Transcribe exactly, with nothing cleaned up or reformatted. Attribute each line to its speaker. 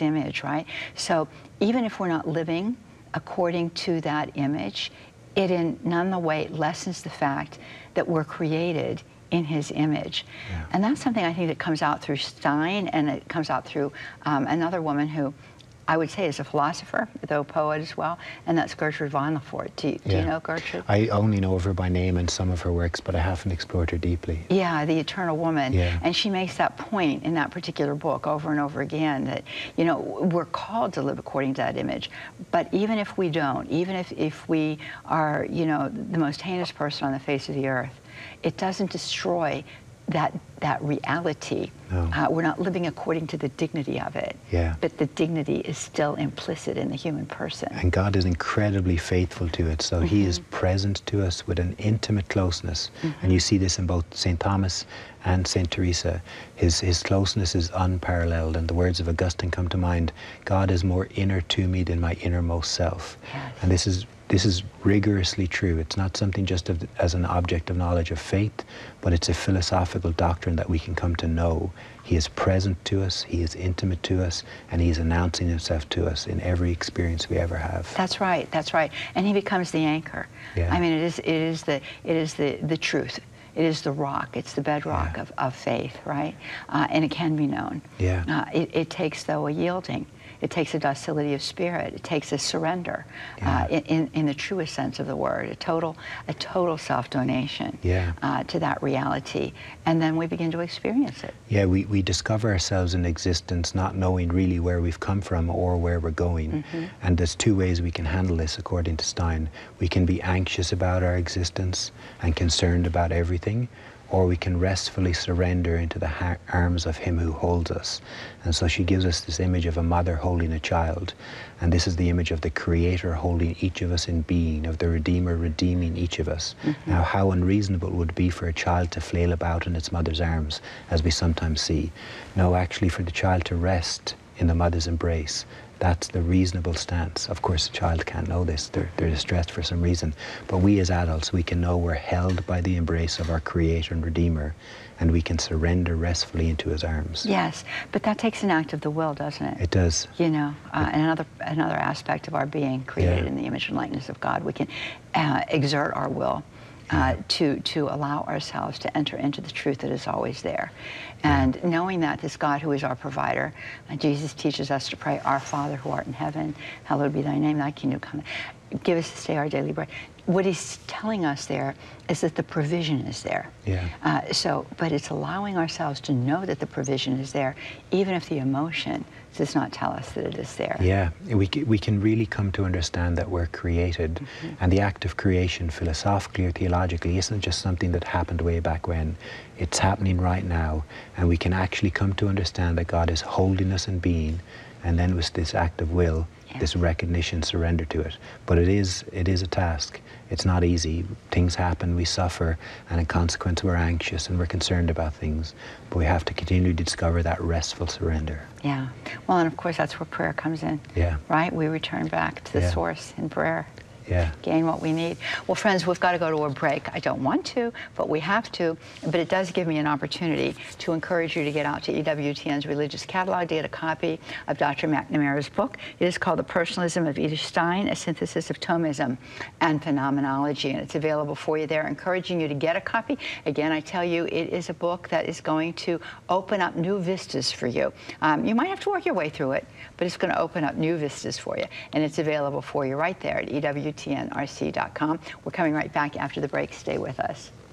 Speaker 1: his image, right? So even if we're not living according to that image, it in none the way lessens the fact that we're created in his image.
Speaker 2: Yeah.
Speaker 1: And that's something I think that comes out through Stein, and it comes out through um, another woman who I would say is a philosopher, though poet as well, and that's Gertrude von Lefort. Do you, do
Speaker 2: yeah.
Speaker 1: you know Gertrude?
Speaker 2: I only know of her by name and some of her works, but I haven't explored her deeply.
Speaker 1: Yeah, The Eternal Woman.
Speaker 2: Yeah.
Speaker 1: And she makes that point in that particular book over and over again that, you know, we're called to live according to that image. But even if we don't, even if, if we are, you know, the most heinous person on the face of the earth, it doesn't destroy that that reality.
Speaker 2: No.
Speaker 1: Uh, we're not living according to the dignity of it.
Speaker 2: Yeah.
Speaker 1: But the dignity is still implicit in the human person.
Speaker 2: And God is incredibly faithful to it. So mm-hmm. he is present to us with an intimate closeness. Mm-hmm. And you see this in both Saint Thomas and Saint Teresa. His, his closeness is unparalleled. And the words of Augustine come to mind, God is more inner to me than my innermost self.
Speaker 1: Yes.
Speaker 2: And this is This is rigorously true. It's not something just of, as an object of knowledge of faith, but it's a philosophical doctrine that we can come to know. He is present to us, he is intimate to us, and he is announcing himself to us in every experience we ever have.
Speaker 1: That's right, that's right. And he becomes the anchor.
Speaker 2: Yeah.
Speaker 1: I mean, it is, it is, the, it is the, the truth. It is the rock. It's the bedrock
Speaker 2: yeah.
Speaker 1: of, of faith, right? Uh, and it can be known.
Speaker 2: Yeah.
Speaker 1: Uh, it, it takes, though, a yielding. It takes a docility of spirit. It takes a surrender,
Speaker 2: yeah.
Speaker 1: uh, in, in the truest sense of the word, a total, a total self-donation
Speaker 2: yeah.
Speaker 1: uh, to that reality. And then we begin to experience it.
Speaker 2: Yeah, we, we discover ourselves in existence not knowing really where we've come from or where we're going.
Speaker 1: Mm-hmm.
Speaker 2: And there's two ways we can handle this, according to Stein. We can be anxious about our existence and concerned about everything, or we can restfully surrender into the ha arms of him who holds us. And so she gives us this image of a mother holding a child. And this is the image of the Creator holding each of us in being, of the Redeemer redeeming each of us. Mm-hmm. Now, how unreasonable it would be for a child to flail about in its mother's arms, as we sometimes see. No, actually, for the child to rest in the mother's embrace. That's the reasonable stance. Of course, the child can't know this. They're, they're distressed for some reason. But we as adults, we can know we're held by the embrace of our Creator and Redeemer, and we can surrender restfully into his arms.
Speaker 1: Yes, but that takes an act of the will, doesn't it?
Speaker 2: It does.
Speaker 1: You know, uh, and another, another aspect of our being, created
Speaker 2: Yeah.
Speaker 1: in the image and likeness of God. We can uh, exert our will Uh, to, to allow ourselves to enter into the truth that is always there. And yeah. knowing that this God who is our provider, and Jesus teaches us to pray, Our Father who art in heaven, hallowed be thy name, thy kingdom come. Give us this day our daily bread. What he's telling us there is that the provision is there.
Speaker 2: Yeah.
Speaker 1: Uh, so, but it's allowing ourselves to know that the provision is there, even if the emotion does not tell us that it is there.
Speaker 2: Yeah, we, we can really come to understand that we're created. Mm-hmm. And the act of creation, philosophically or theologically, isn't just something that happened way back when. It's happening right now. And we can actually come to understand that God is holding us in being, and then with this act of will,
Speaker 1: yeah.
Speaker 2: this recognition, surrender to it. But it is, it is a task. It's not easy. Things happen, we suffer, and in consequence we're anxious and we're concerned about things. But we have to continue to discover that restful surrender.
Speaker 1: Yeah. Well, and of course that's where prayer comes in.
Speaker 2: Yeah.
Speaker 1: Right? We return back to the
Speaker 2: yeah.
Speaker 1: source in prayer.
Speaker 2: Yeah.
Speaker 1: Gain what we need. Well, friends, we've got to go to a break. I don't want to, but we have to. But it does give me an opportunity to encourage you to get out to E W T N's Religious Catalog to get a copy of Doctor McNamara's book. It is called The Personalism of Edith Stein, a synthesis of Thomism and Phenomenology, and it's available for you there, encouraging you to get a copy. Again, I tell you, it is a book that is going to open up new vistas for you. Um, you might have to work your way through it, but it's going to open up new vistas for you, and it's available for you right there at E W T N R C dot com. We're coming right back after the break. Stay with us.